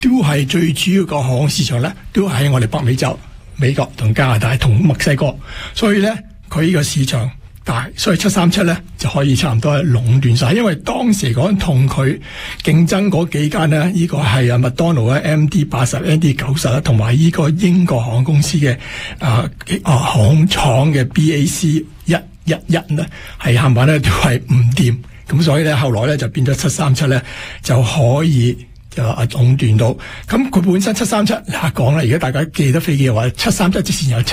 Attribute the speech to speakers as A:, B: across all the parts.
A: 都係最主要個航空市場咧，都喺我哋北美洲、美國同加拿大同墨西哥，所以咧佢呢個市場大，所以737咧就可以差唔多係壟斷晒。因為當時講同佢競爭嗰幾間咧，呢個係麥當勞咧 MD-80、MD-90 啦，同埋呢個英國航空公司嘅航空廠嘅 BAC 111咧，係冚唪唥咧都係唔掂，咁所以咧後來咧就變咗737咧就可以就壟斷到。咁佢本身737講啦，而家大家記得飛機嘅話，737之前有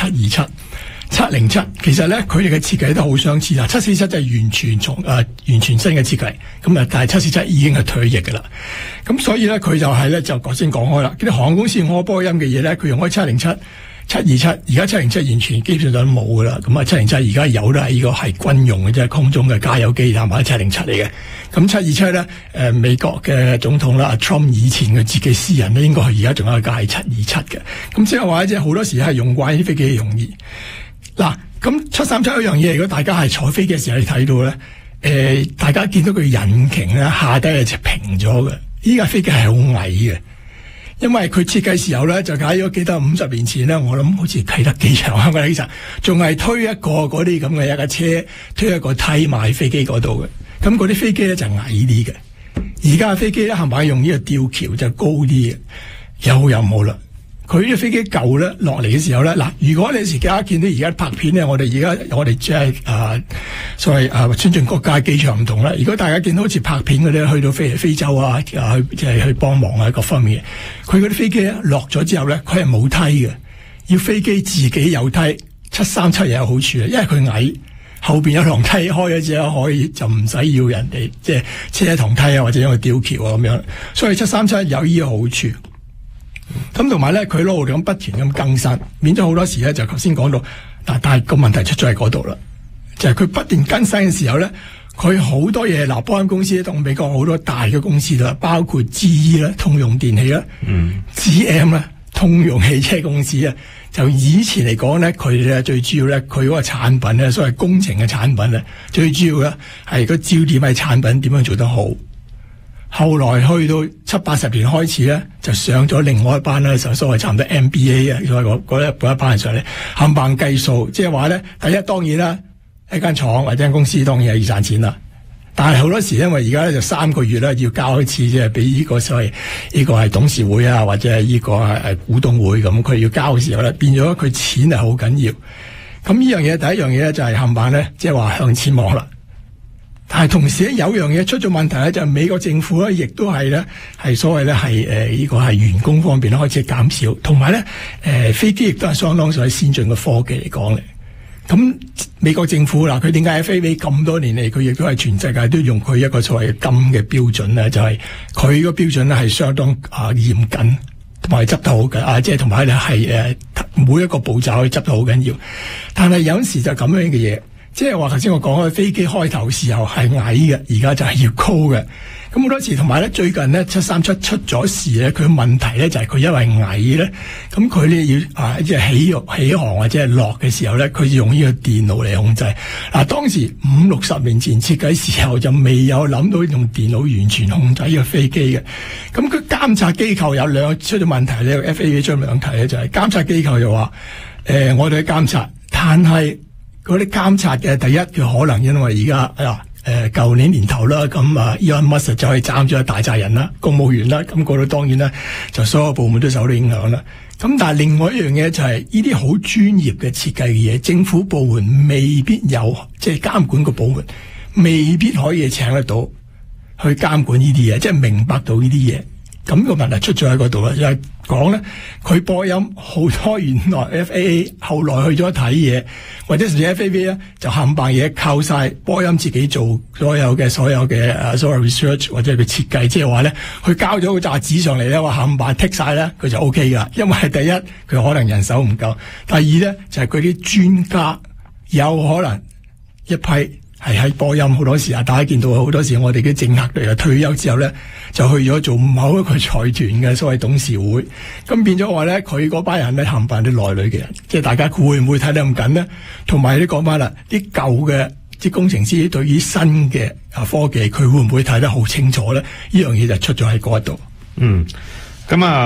A: 727。707其實咧佢哋嘅設計都好相似啦，747就係完全新嘅設計，咁但係747已經係退役㗎啦。咁所以咧佢就係咧就頭先講開啦，啲航空公司用開波音嘅嘢咧，佢用開707、727，而家707完全基本上都冇㗎啦。咁707而家有啦，呢個係軍用嘅啫，空中嘅加油機同埋707嚟嘅。咁727咧美國嘅總統啦 Trump 以前嘅自己私人咧，應該係而家仲有一架係727嘅。咁即係話即係好多時係用慣啲飛機嘅容易。嗱，咁737一樣嘢，如果大家係坐飛機嘅時候，你睇到咧，大家見到佢引擎咧下低係平咗嘅，依架飛機係好矮嘅，因為佢設計時候咧就假如記得50年前咧，我諗好似啟德機場香港機場仲係推一個嗰啲咁嘅一架車，推一個梯埋飛機嗰度嘅，咁嗰啲飛機咧就矮啲嘅，而家嘅飛機咧係咪用呢個吊橋就高啲嘅，有冇啦？佢呢個飛機舊咧落嚟嘅時候咧，嗱，如果你而家見到而家拍片咧，我哋即係所謂先進國家機場唔同啦。如果大家見到好似拍片嗰啲去到非洲啊，即係去幫忙啊各方面嘅，佢嗰啲飛機咧落咗之後咧，佢係冇梯嘅，要飛機自己有梯。737又有好處啊，因為佢矮，後邊有堂梯開咗之後可以就唔使要人哋即係車一堂梯啊，或者用個吊橋啊咁樣，所以737有呢個好處。咁同埋咧，佢一路咁不斷咁更新，免咗好多時咧，就頭先講到，但係個問題出咗喺嗰度啦，就係佢不斷更新嘅時候咧，佢好多嘢嗱，波音公司同美國好多大嘅公司啦，包括 GE 啦、通用電器啦、GM 啦、通用汽車公司啊，就以前嚟講咧，佢哋最主要咧，佢嗰個產品咧，所謂工程嘅產品咧，最主要咧係個焦點係產品點樣做得好。後來去到70-80年開始咧，就上咗另外一班咧，就所謂差唔多 MBA 啊，所謂嗰一班人上嚟冚唪唥計數，即係話咧，第一當然啦，一間廠或者間公司當然係要賺錢啦。但係好多時因為而家咧就3個月咧要交一次，即係俾呢個所謂呢個係董事會啊，或者係呢個係股東會咁，佢要交嘅時候咧，變咗佢錢係好緊要。咁呢樣嘢第一樣嘢咧就係冚唪唥咧，即係話向錢望啦。但係同時咧有樣嘢出咗問題咧，就係美國政府咧亦都係咧係所謂咧係呢個係員工方面咧開始減少，同埋咧飛機亦都係相當所謂先進嘅科技嚟講嚟。咁美國政府嗱，佢點解 FAA 咁多年嚟佢亦都係全世界都用佢一個所謂金嘅標準咧？就係佢個標準咧係相當嚴謹，同埋執得好緊即係同埋咧係每一個步驟去執得好緊要。但係有時就咁樣嘅嘢。即係話頭先我講嘅飛機開頭時候係矮嘅，而家就係要高嘅。咁好多時同埋咧，最近咧737出咗事咧，佢嘅問題咧就係佢因為矮咧，咁佢咧要即係起航或者係落嘅時候咧，佢用呢個電腦嚟控制。嗱，當時50-60年前設計時候就未有諗到用電腦完全控制呢個飛機嘅。咁佢監察機構有出咗問題咧，FAA 出兩題咧就係監察機構就話我哋去監察，但係嗰啲監察嘅第一，佢可能因為而家舊年年頭啦，咁Elon Musk就係斬咗一大扎人啦，公務員啦，咁嗰度當然啦，就所有部門都受到影響啦。咁但係另外一樣嘢就係呢啲好專業嘅設計嘅嘢，政府部門未必有，即係監管個部門未必可以請得到去監管呢啲嘢，即係明白到呢啲嘢。咁個問題出咗喺嗰度啦，就係講咧，佢波音好多原來 FAA 後來去咗睇嘢，或者甚至 FAA 咧就冚唪唥嘢靠晒波音自己做所有嘅所謂 research 或者佢設計，即係話咧，佢交咗個紮紙上嚟咧，話冚唪唥剔晒咧，佢就 OK 噶。因為第一佢可能人手唔夠，第二咧就係佢啲專家有可能一批。係喺波音好多時大家見到好多時我哋嘅政客嚟退休之後咧，就去咗做某一個財團嘅所謂董事會，咁變咗話咧，佢嗰班人咧冚唪唥啲內裏嘅人，即係大家會唔會睇得咁緊呢？同埋你講翻啦，啲舊嘅啲工程師對於新嘅科技，佢會唔會睇得好清楚咧？呢樣嘢就出咗喺嗰度。
B: 咁啊。